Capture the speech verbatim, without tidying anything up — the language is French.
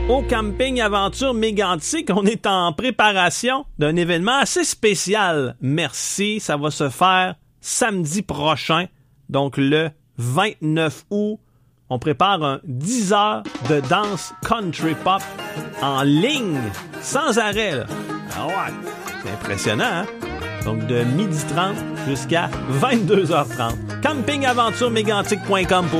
au Camping Aventure Mégantic. On est en préparation d'un événement assez spécial. Merci, ça va se faire samedi prochain, donc le vingt-neuf août. On prépare un dix heures de danse country pop en ligne, sans arrêt. Là. Ah ouais, c'est impressionnant, hein? Donc de midi trente jusqu'à vingt-deux heures trente. camping aventure mégantic point com pour